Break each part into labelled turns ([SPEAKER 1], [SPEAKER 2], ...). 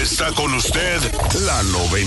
[SPEAKER 1] está con usted la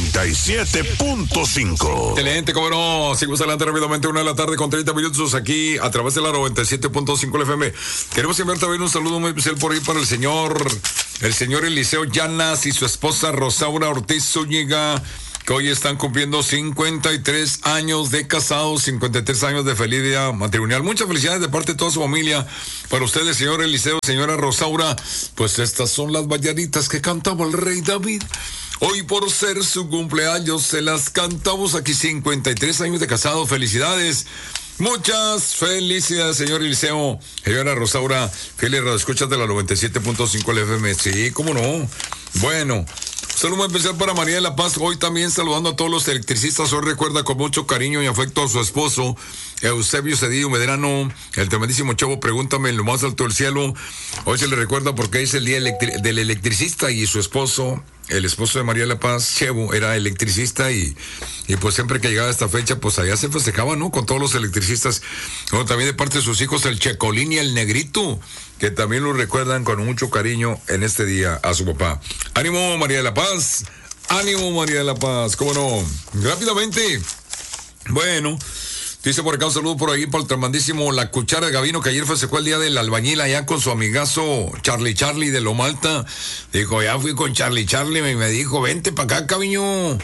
[SPEAKER 1] 97.5.
[SPEAKER 2] Excelente, cómo no. Seguimos adelante rápidamente, 1:30 con 30 minutos aquí a través de la 97.5 FM. Queremos enviar también un saludo muy especial por ahí para el señor Eliseo Llanas y su esposa Rosaura Ortiz Zúñiga, que hoy están cumpliendo 53 años de casados, 53 años de feliz vida matrimonial. Muchas felicidades de parte de toda su familia. Para ustedes, señor Eliseo, señora Rosaura, pues estas son las bailaritas que cantaba el rey David. Hoy por ser su cumpleaños se las cantamos aquí, 53 años de casado. Felicidades. Muchas felicidades, señor Eliseo, señora Rosaura, fieles radioescuchas de la 97.5 FM. Sí, cómo no. Bueno, saludo muy especial para María de la Paz. Hoy también saludando a todos los electricistas. Hoy recuerda con mucho cariño y afecto a su esposo, Eusebio Cedillo Medrano, el tremendísimo chavo. Pregúntame en lo más alto del cielo. Hoy se le recuerda porque es el día del electricista y su esposo, el esposo de María de la Paz, Chevo, era electricista y pues siempre que llegaba esta fecha, pues allá se festejaba, ¿no? Con todos los electricistas. Bueno, también de parte de sus hijos, el Checolín y el Negrito, que también lo recuerdan con mucho cariño en este día a su papá. ¡Ánimo, María de la Paz! ¡Ánimo, María de la Paz! ¿Cómo no? Rápidamente. Bueno, dice por acá un saludo por ahí para el tremendísimo La Cuchara de Gavino, que ayer festejó el día del albañil allá con su amigazo Charlie de Loma Alta. Dijo, ya fui con Charlie y me dijo, vente para acá, Caviño.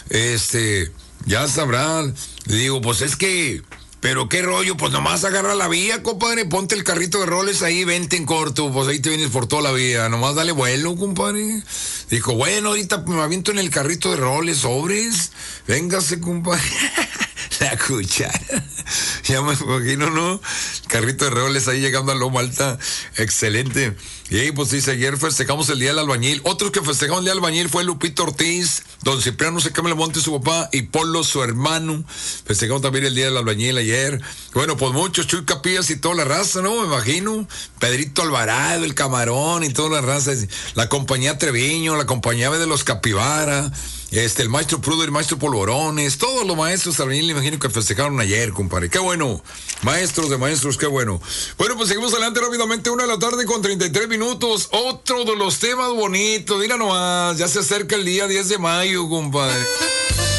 [SPEAKER 2] Ya sabrá. Le digo, pues es que, pero qué rollo, pues nomás agarra la vía, compadre, ponte el carrito de roles ahí, vente en corto, pues ahí te vienes por toda la vía, nomás dale vuelo, compadre. Dijo, bueno, ahorita me aviento en el carrito de roles, sobres, véngase, compadre. La Cuchara. Ya me imagino, ¿no? Carrito de roles ahí llegando a Loma Alta. Excelente. Y ahí, pues dice, ayer festejamos el día del albañil. Otros que festejaron el día del albañil fue Lupito Ortiz, don Cipriano Secame Monte, su papá, y Polo, su hermano. Festejamos también el día del albañil ayer. Bueno, pues muchos, Chuy Capillas y toda la raza, ¿no? Me imagino. Pedrito Alvarado, el Camarón y toda la raza. La compañía Treviño, la compañía de los Capibara. El maestro Prudo y el maestro Polvorones, todos los maestros también, le imagino que festejaron ayer, compadre. Qué bueno, maestros de maestros, qué bueno. Bueno, pues seguimos adelante rápidamente, 1:30 con 33 minutos. Otro de los temas bonitos, mira nomás, ya se acerca el día 10 de mayo, compadre.